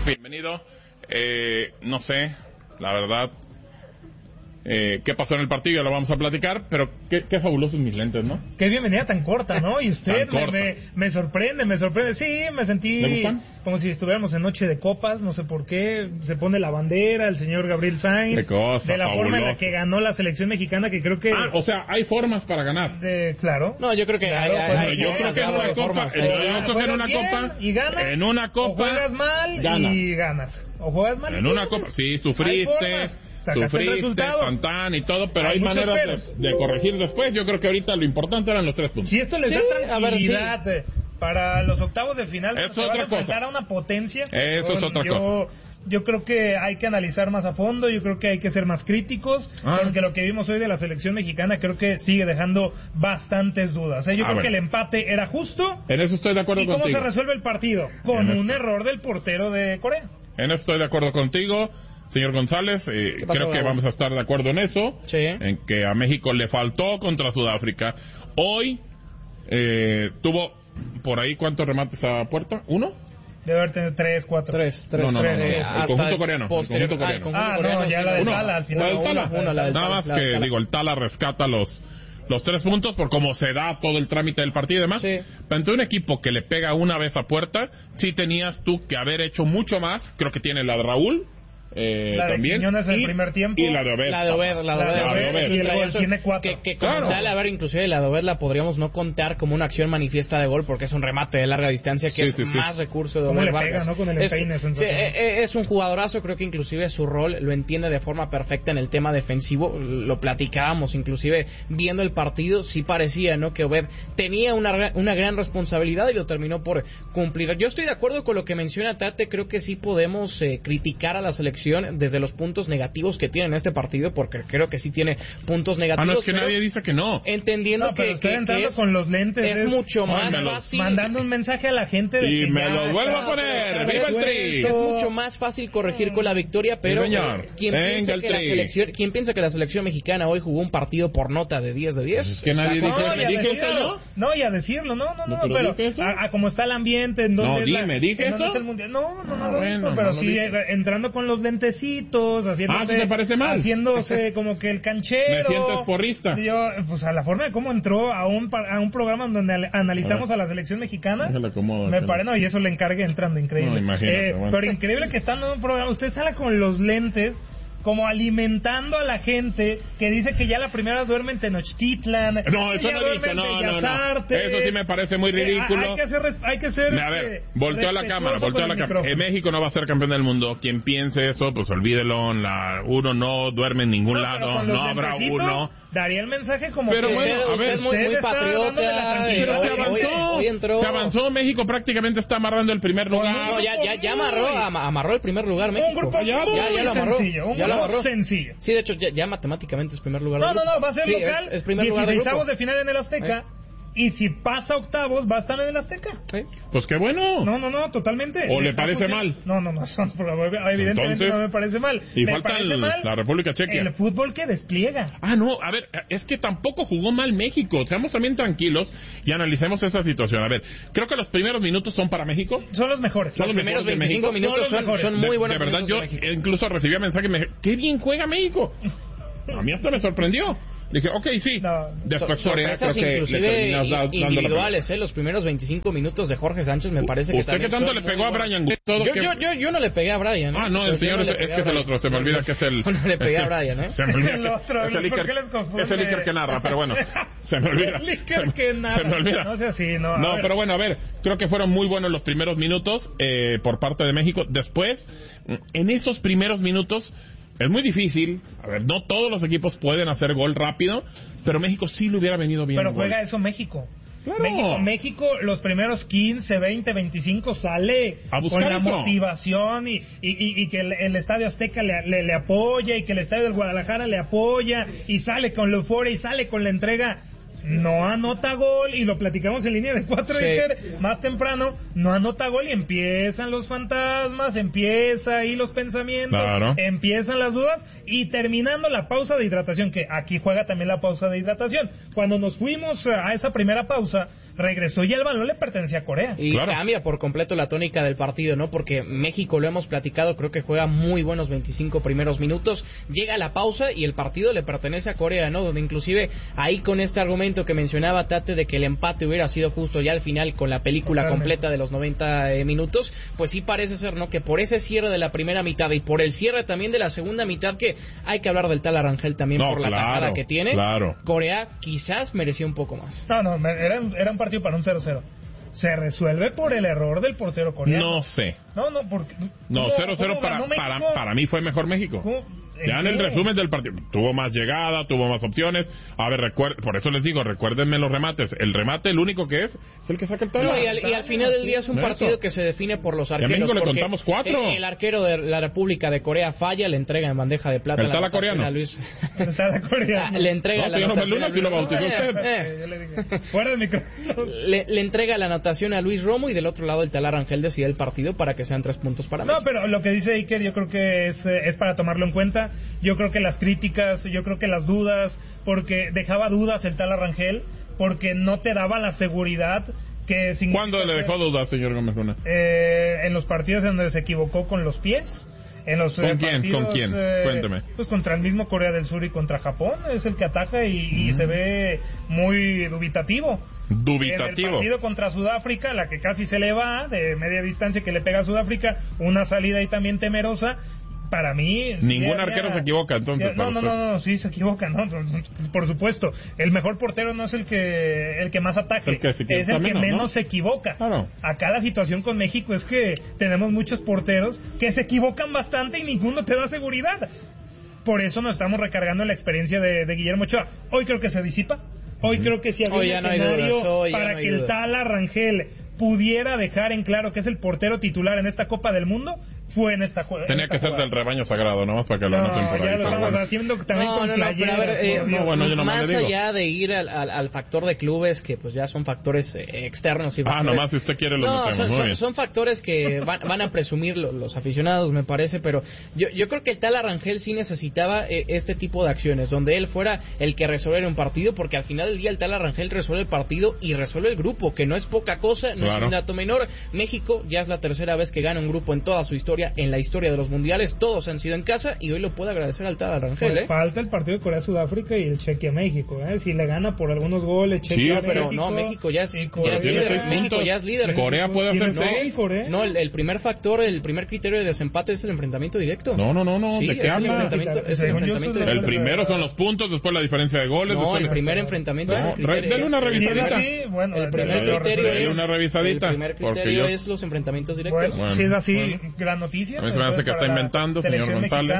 Bienvenido. No sé, la verdad, qué pasó en el partido, ya lo vamos a platicar, pero qué fabulosos mis lentes, ¿no? Qué bienvenida tan corta, ¿no? Y usted me sorprende. Sí, me sentí como si estuviéramos en Noche de Copas, no sé por qué. Se pone la bandera, el señor Gabriel Sainz. De la forma en la que ganó la selección mexicana, que creo que... o sea, hay formas para ganar. Claro. No, yo creo que yo creo que en una copa, en una copa, o juegas mal y ganas. O juegas mal en una copa, sí, sufriste, tantán y todo, pero hay maneras de corregir después. Yo creo que ahorita lo importante eran los 3 puntos. Si esto les da tranquilidad para los octavos de final, es otra cosa. A una potencia. Eso es otra cosa. Yo creo que hay que analizar más a fondo, yo creo que hay que ser más críticos, porque lo que vimos hoy de la selección mexicana creo que sigue dejando bastantes dudas. Yo creo que el empate era justo. En eso estoy de acuerdo contigo. ¿Y cómo se resuelve el partido? Con un error del portero de Corea. En eso estoy de acuerdo contigo, señor González. Creo que vamos a estar de acuerdo en eso, en que a México le faltó contra Sudáfrica. Hoy tuvo por ahí, ¿cuántos remates a puerta? ¿1? Debe haber tenido 3, 4. 3. No. El conjunto coreano. No, ya la de Tala al final. Nada más que, el Tala rescata los 3 puntos por cómo se da todo el trámite del partido y demás. Pero ante un equipo que le pega una vez a puerta, sí tenías tú que haber hecho mucho más. Creo que tiene la de Raúl. La de también Quiñones en el primer tiempo y la de Obed. La de Obed. Y el gol tiene 4. Que como tal, a ver, inclusive la de Obed la podríamos no contar como una acción manifiesta de gol, porque es un remate de larga distancia que es más recurso de Obed Vargas. Con el empeine, es un jugadorazo, creo que inclusive su rol lo entiende de forma perfecta en el tema defensivo. Lo platicábamos, inclusive viendo el partido, sí parecía, ¿no?, que Obed tenía una gran responsabilidad y lo terminó por cumplir. Yo estoy de acuerdo con lo que menciona Tate, creo que sí podemos criticar a la selección desde los puntos negativos que tiene en este partido, porque creo que sí tiene puntos negativos. No es que nadie dice que no. Entendiendo que es, con los lentes es mucho más fácil. Mandando un mensaje a la gente de y me lo vuelvo a poner. ¡Viva el Tri! Es mucho más fácil corregir con la victoria, pero ¿quién piensa que la selección mexicana hoy jugó un partido por nota de 10 de 10? Es que nadie dijo eso. No, y a decirlo, no, pero a como está el ambiente, en donde ¿dije eso? Pero sí, entrando con los lentecitos, haciéndose, ¿te parece mal? Haciéndose como que el canchero. Me sientes porrista. Pues a la forma de cómo entró a un programa donde analizamos a la selección mexicana, y eso le encargué entrando, increíble. Pero increíble que estando en un programa, usted sale con los lentes, como alimentando a la gente que dice que ya la primera duerme en Tenochtitlan. No, eso no dice, no. Eso sí me parece muy ridículo. Hay que ser a ver, volteó a la cámara. México no va a ser campeón del mundo. Quien piense eso, pues olvídelo. Uno no duerme en ningún lado, no habrá uno. Daría el mensaje como pero que bueno, a ver, es muy patriota. Pero se avanzó. México prácticamente está amarrando el primer lugar. No, ya amarró el primer lugar México. Un grupo ya lo amarró. Ya lo amarró. Sencillo. Sí, de hecho ya matemáticamente es primer lugar. No, va a ser local. Es primer lugar del grupo. 16avos de final en el Azteca. Y si pasa octavos, va a estar en el Azteca. Pues qué bueno. No, totalmente. ¿O le parece mal? No, evidentemente entonces, no me parece mal. Y falta la República Checa. El fútbol que despliega. No, a ver, es que tampoco jugó mal México. Seamos también tranquilos y analicemos esa situación. A ver, creo que los primeros minutos son para México. Son los mejores. Los primeros 25 minutos son muy buenos. De verdad, yo incluso recibía mensajes y me dije, ¡qué bien juega México! A mí hasta me sorprendió. Dije, sí. Después Corea creo que le terminas dando individuales, los primeros 25 minutos de Jorge Sánchez me parece que ¿Usted qué tanto le pegó a Brian? Yo no le pegué a Brian. No, el señor es que es el otro. Se me olvida que es el... No le pegué a Brian, Se me olvida el otro. Es el Iker que narra, pero bueno. Se me olvida. El Iker que narra. Se me olvida. No sé así, no. No, pero bueno, a ver. Creo que fueron muy buenos los primeros minutos por parte de México. Después, en esos primeros minutos... Es muy difícil, a ver, no todos los equipos pueden hacer gol rápido, pero México sí le hubiera venido bien. Pero juega eso México. Claro. México los primeros 15, 20, 25 sale con la motivación y que el Estadio Azteca le apoya y que el Estadio del Guadalajara le apoya y sale con la euforia y sale con la entrega. No anota gol, y lo platicamos en línea de 4 más temprano, no anota gol y empiezan los fantasmas, empieza ahí los pensamientos, empiezan las dudas, y terminando la pausa de hidratación, que aquí juega también la pausa de hidratación. Cuando nos fuimos a esa primera pausa, regresó y el balón le pertenecía a Corea. Y cambia por completo la tónica del partido, ¿no? Porque México, lo hemos platicado, creo que juega muy buenos 25 primeros minutos, llega a la pausa y el partido le pertenece a Corea, ¿no? Donde inclusive ahí con este argumento que mencionaba Tate de que el empate hubiera sido justo ya al final con la película completa de los 90 minutos, pues sí parece ser, ¿no? Que por ese cierre de la primera mitad y por el cierre también de la segunda mitad, que hay que hablar del tal Arangel también por la tajada que tiene, Corea quizás mereció un poco más. No, era un partido para un 0-0. Se resuelve por el error del portero coreano. No sé. Porque... No, 0-0 para mí fue mejor México. Ya en el resumen del partido, tuvo más llegada, tuvo más opciones. A ver, por eso les digo, recuérdenme los remates. El remate, el único que es el que saca el palo. Y al final del día es un partido que se define por los arqueros. Y a México le contamos 4. El arquero de la República de Corea falla, le entrega en bandeja de plata el tala coreano. A Luis. Le entrega la anotación. Si lo bautizó usted. Fuera de micrófono. Le entrega la anotación a Luis Romo y del otro lado el tal Arangel decide el partido para que sean 3 puntos para México. No, pero lo que dice Iker yo creo que es para tomarlo en cuenta. Yo creo que las críticas, yo creo que las dudas, porque dejaba dudas el tal Arangel, porque no te daba la seguridad que... ¿Cuándo le dejó dudas, señor Gómez Luna? En los partidos en donde se equivocó con los pies. En los ¿Con quién? Cuénteme. Pues contra el mismo Corea del Sur y contra Japón. Es el que ataja y se ve muy dubitativo. En el partido contra Sudáfrica, la que casi se le va, de media distancia que le pega a Sudáfrica, una salida ahí también temerosa. Para mí... Ningún arquero se equivoca, entonces. No, sí se equivoca, ¿no? Por supuesto. El mejor portero no es el que más ataque, es el que menos se equivoca. Claro. Acá la situación con México es que tenemos muchos porteros que se equivocan bastante y ninguno te da seguridad. Por eso nos estamos recargando en la experiencia de Guillermo Ochoa. Hoy creo que se disipa. Hoy creo que si había un escenario para que el tal Arangel pudiera dejar en claro que es el portero titular en esta Copa del Mundo, fue en esta jugada. Tenía que ser del rebaño sagrado, nomás para que lo anoten por ahí. Ya lo estamos haciendo también con playeras. Más allá de ir al factor de clubes, que pues ya son factores externos. Y nomás si usted quiere lo metemos. Son factores que van a presumir los aficionados, me parece, pero yo creo que el tal Arangel sí necesitaba este tipo de acciones, donde él fuera el que resolviera un partido, porque al final del día el tal Arangel resuelve el partido y resuelve el grupo, que no es poca cosa, no es un dato menor. México ya es la tercera vez que gana un grupo en toda su historia, en la historia de los mundiales, todos han sido en casa y hoy lo puede agradecer al tal Arangel. Falta el partido de Corea-Sudáfrica y el Chequia-México, si le gana por algunos goles Chequia, pero no, México ya es líder. México ya es líder. Corea puede hacer 6. No, el primer factor, el primer criterio de desempate es el enfrentamiento directo. No, sí, ¿de qué habla? El primero son los puntos, después la diferencia de goles. No, el primer enfrentamiento es el criterio. Denle una revisadita. El primer criterio es los enfrentamientos directos. Si es así, gran noticia. A mí se me hace que está inventando, señor González.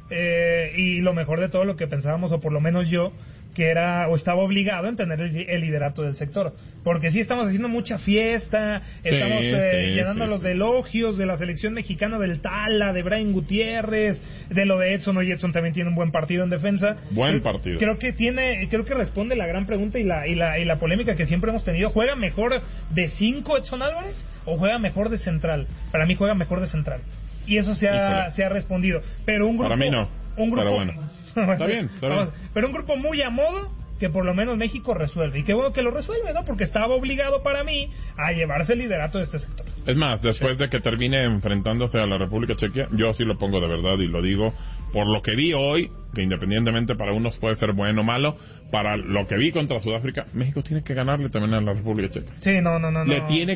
Y lo mejor de todo lo que pensábamos, o por lo menos yo, que era o estaba obligado en tener el liderato del sector, porque sí estamos haciendo mucha fiesta, estamos llenándolos de elogios de la selección mexicana, del Tala, de Brian Gutiérrez, de lo de Edson. Hoy Edson también tiene un buen partido en defensa. Partido. Creo que responde la gran pregunta y la polémica que siempre hemos tenido. ¿Juega mejor de 5 Edson Álvarez o juega mejor de central? Para mí juega mejor de central. Y eso se ha respondido. Pero un grupo... Para mí no. Pero bueno. Está bien. Pero un grupo muy a modo que por lo menos México resuelve. Y qué bueno que lo resuelve, ¿no? Porque estaba obligado para mí a llevarse el liderato de este sector. Es más, después de que termine enfrentándose a la República Checa, yo sí lo pongo de verdad y lo digo por lo que vi hoy, que independientemente para unos puede ser bueno o malo, para lo que vi contra Sudáfrica, México tiene que ganarle también a la República Checa. Sí, no. Le tiene